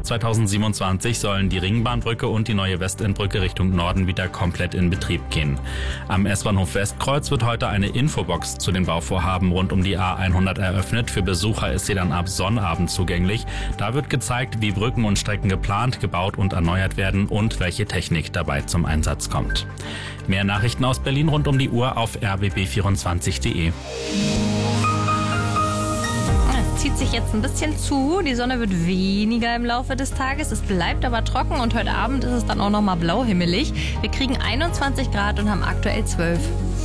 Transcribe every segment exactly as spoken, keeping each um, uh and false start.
Ab zweitausendsiebenundzwanzig sollen die Ringbahnbrücke und die neue Westendbrücke Richtung Norden wieder komplett in Betrieb gehen. Am S-Bahnhof Westkreuz wird heute eine Infobox zu den Bauvorhaben rund um die A hundert eröffnet. Für Besucher ist sie dann ab Sonnabend zugänglich. Da wird gezeigt, wie Brücken und Strecken geplant, gebaut und erneuert werden und welche Technik dabei zum Einsatz kommt. Mehr Nachrichten aus Berlin rund um die Uhr auf r b b vierundzwanzig punkt de. Es zieht sich jetzt ein bisschen zu. Die Sonne wird weniger im Laufe des Tages. Es bleibt aber trocken und heute Abend ist es dann auch noch mal blauhimmelig. Wir kriegen einundzwanzig Grad und haben aktuell zwölf.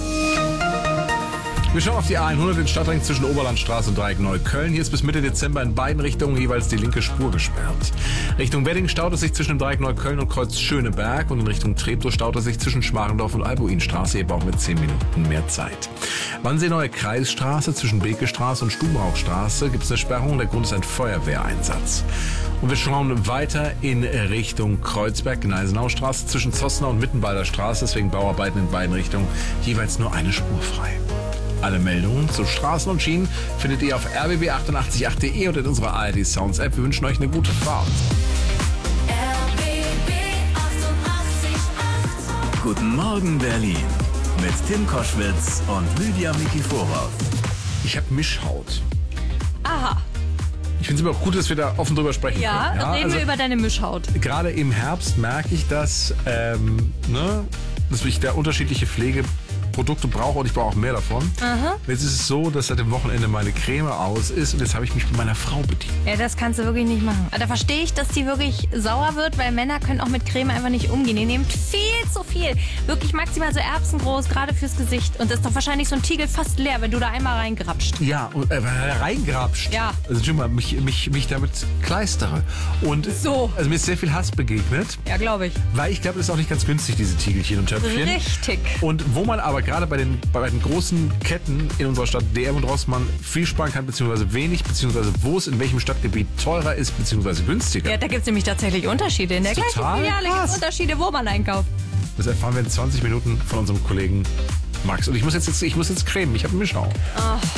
Wir schauen auf die A hundert, den Stadtring zwischen Oberlandstraße und Dreieck Neukölln. Hier ist bis Mitte Dezember in beiden Richtungen jeweils die linke Spur gesperrt. Richtung Wedding staut es sich zwischen dem Dreieck Neukölln und Kreuz Schöneberg und in Richtung Treptow staut es sich zwischen Schmarendorf und Albuinstraße. Ihr braucht mit zehn Minuten mehr Zeit. Wannsee-Neue Kreisstraße zwischen Bekestraße und Stubenrauchstraße gibt es eine Sperrung. Der Grund ist ein Feuerwehreinsatz. Und wir schauen weiter in Richtung Kreuzberg, Gneisenaustraße zwischen Zossner und Mittenwalder Straße. Deswegen Bauarbeiten in beiden Richtungen, jeweils nur eine Spur frei. Alle Meldungen zu Straßen und Schienen findet ihr auf r b b achtundachtzig punkt acht punkt de und in unserer A R D Sounds App. Wir wünschen euch eine gute Fahrt. R B B achtundachtzig Komma acht. Guten Morgen Berlin mit Tim Koschwitz und Lydia Mikiforov. Ich habe Mischhaut. Aha. Ich finde es aber auch gut, dass wir da offen drüber sprechen Ja, können. reden also, wir über deine Mischhaut. Gerade im Herbst merke ich, dass, ähm, ne, dass ich da unterschiedliche Pflegeprodukte brauche und ich brauche auch mehr davon. Aha. Jetzt ist es so, dass seit dem Wochenende meine Creme aus ist und jetzt habe ich mich mit meiner Frau bedient. Ja, das kannst du wirklich nicht machen. Da verstehe ich, dass die wirklich sauer wird, weil Männer können auch mit Creme einfach nicht umgehen. Die nehmen viel zu viel. Wirklich maximal so erbsengroß, gerade fürs Gesicht. Und das ist doch wahrscheinlich so ein Tiegel fast leer, wenn du da einmal reingrapscht. Ja, und äh, reingrapscht. Ja. Also schon mal, mich, mich, mich damit kleistere. Und So. Also mir ist sehr viel Hass begegnet, Ja, glaube ich. weil ich glaube, das ist auch nicht ganz günstig, diese Tiegelchen und Töpfchen. Richtig. Und wo man aber gerade bei den, bei den großen Ketten in unserer Stadt D M und Rossmann viel sparen kann, beziehungsweise wenig, beziehungsweise wo es in welchem Stadtgebiet teurer ist, beziehungsweise günstiger. Ja, da gibt es nämlich tatsächlich Unterschiede. In der Das ist gleichen total Filiale gibt es krass. Unterschiede, wo man einkauft. Das erfahren wir in zwanzig Minuten von unserem Kollegen Max. Und ich muss jetzt, ich muss jetzt cremen. Ich habe einen Mischau. Ach.